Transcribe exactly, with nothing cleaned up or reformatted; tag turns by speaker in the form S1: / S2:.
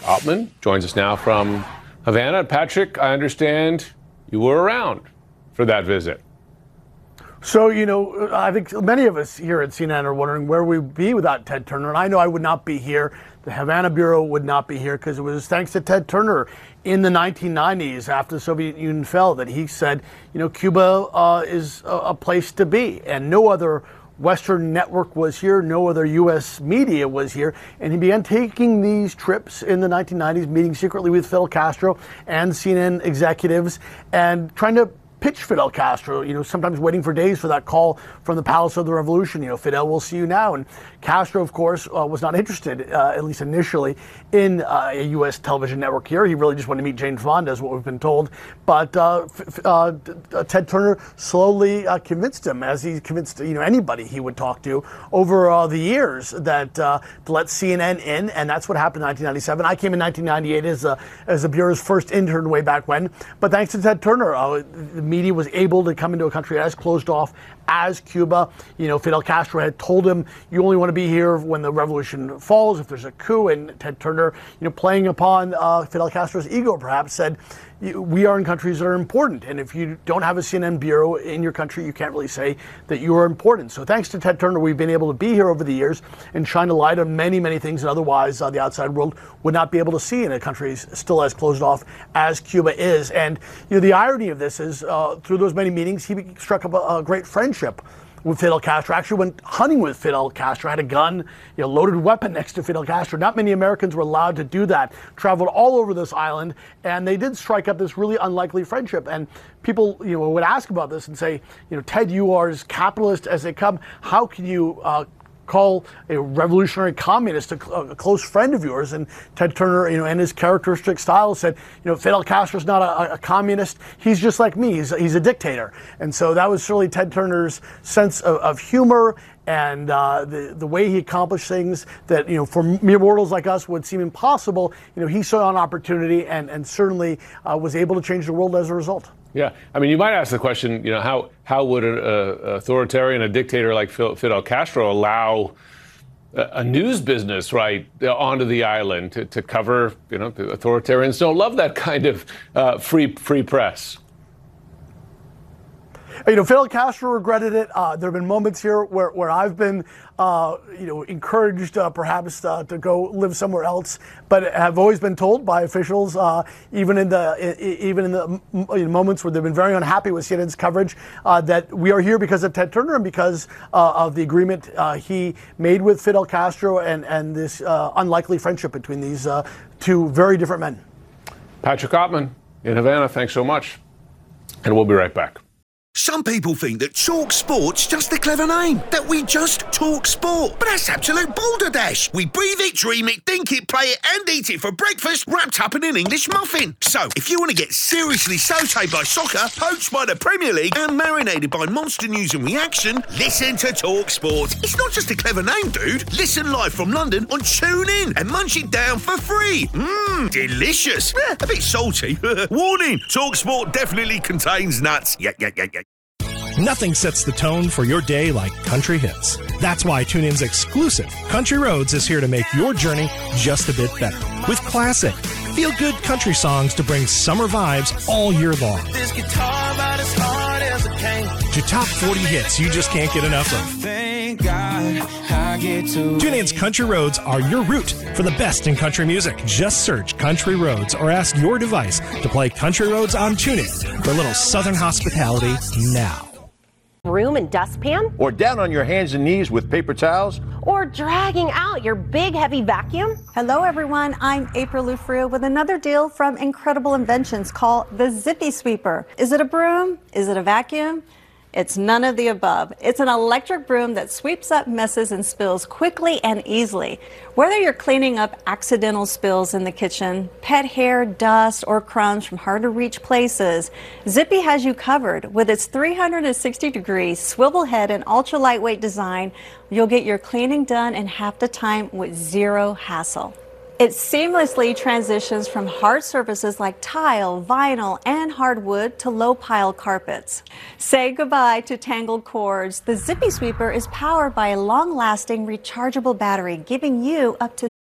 S1: Ottman joins us now from Havana. Patrick, I understand you were around for that visit.
S2: So, you know, I think many of us here at C N N are wondering where we'd be without Ted Turner. And I know I would not be here. The Havana Bureau would not be here because it was thanks to Ted Turner in the nineteen nineties after the Soviet Union fell that he said, you know, Cuba uh, is a, a place to be. And no other Western network was here. No other U S media was here. And he began taking these trips in the nineteen nineties, meeting secretly with Fidel Castro and C N N executives and trying to pitch Fidel Castro, you know, sometimes waiting for days for that call from the Palace of the Revolution. You know, Fidel, we'll see you now. And Castro, of course, uh, was not interested, uh, at least initially, in uh, a U S television network here. He really just wanted to meet Jane Fonda, is what we've been told. But uh, f- uh, Ted Turner slowly uh, convinced him, as he convinced, you know, anybody he would talk to over uh, the years, that uh, to let C N N in, and that's what happened in nineteen ninety-seven. I came in nineteen ninety-eight as a, as the Bureau's first intern way back when. But thanks to Ted Turner, uh, the media was able to come into a country as closed off as Cuba. You know, Fidel Castro had told him, you only want to be here when the revolution falls, if there's a coup. And Ted Turner, you know, playing upon uh, Fidel Castro's ego, perhaps, said, we are in countries that are important. And if you don't have a C N N bureau in your country, you can't really say that you are important. So thanks to Ted Turner, we've been able to be here over the years and shine a light on many, many things that otherwise uh, the outside world would not be able to see in a country still as closed off as Cuba is. And, you know, the irony of this is uh, through those many meetings, he struck up a, a great friendship with Fidel Castro. Actually went hunting with Fidel Castro, had a gun, you know, loaded weapon next to Fidel Castro. Not many Americans were allowed to do that. Traveled all over this island, and they did strike up this really unlikely friendship. And people, you know, would ask about this and say, you know, Ted, you are as capitalist as they come. How can you uh, call a revolutionary communist a, a close friend of yours? And Ted Turner, you know, in his characteristic style, said, you know, Fidel Castro's not a, a communist. He's just like me. He's, he's a dictator. And so that was really Ted Turner's sense of, of humor and uh, the the way he accomplished things that, you know, for mere mortals like us would seem impossible. You know, he saw an opportunity and and certainly uh, was able to change the world as a result.
S1: Yeah, I mean, you might ask the question, you know, how how would an authoritarian, a dictator like Fidel Castro allow a, a news business, right, onto the island to, to cover, you know, the authoritarians don't love that kind of uh, free free press.
S2: You know, Fidel Castro regretted it. Uh, there have been moments here where, where I've been, uh, you know, encouraged uh, perhaps uh, to go live somewhere else, but have always been told by officials, uh, even in the even in the you know, moments where they've been very unhappy with C N N's coverage, uh, that we are here because of Ted Turner and because uh, of the agreement uh, he made with Fidel Castro and and this uh, unlikely friendship between these uh, two very different men.
S1: Patrick Ottman in Havana, thanks so much, and we'll be right back.
S3: Some people think that Talk Sport's just a clever name, that we just talk sport. But that's absolute balderdash. We breathe it, dream it, think it, play it, and eat it for breakfast, wrapped up in an English muffin. So, if you want to get seriously sautéed by soccer, poached by the Premier League, and marinated by monster news and reaction, listen to Talk Sport. It's not just a clever name, dude. Listen live from London on TuneIn and munch it down for free. Mmm, delicious. Eh, a bit salty. Warning, Talk Sport definitely contains nuts. Yeah, yeah, yeah, yeah.
S4: Nothing sets the tone for your day like country hits. That's why TuneIn's exclusive Country Roads is here to make your journey just a bit better. With classic, feel-good country songs to bring summer vibes all year long. This guitar about as hard as it can. To top forty hits you just can't get enough of. Thank God I get to TuneIn's Country Roads are your route for the best in country music. Just search Country Roads or ask your device to play Country Roads on TuneIn for a little southern hospitality now.
S5: Broom and dustpan?
S6: Or down on your hands and knees with paper towels?
S5: Or dragging out your big heavy vacuum?
S7: Hello everyone, I'm April Lufrio with another deal from Incredible Inventions called the Zippy Sweeper. Is it a broom? Is it a vacuum? It's none of the above. It's an electric broom that sweeps up messes and spills quickly and easily. Whether you're cleaning up accidental spills in the kitchen, pet hair, dust, or crumbs from hard-to-reach places, Zippy has you covered. With its three hundred sixty degree swivel head and ultra-lightweight design, you'll get your cleaning done in half the time with zero hassle. It seamlessly transitions from hard surfaces like tile, vinyl, and hardwood to low-pile carpets. Say goodbye to tangled cords. The Zippy Sweeper is powered by a long-lasting rechargeable battery, giving you up to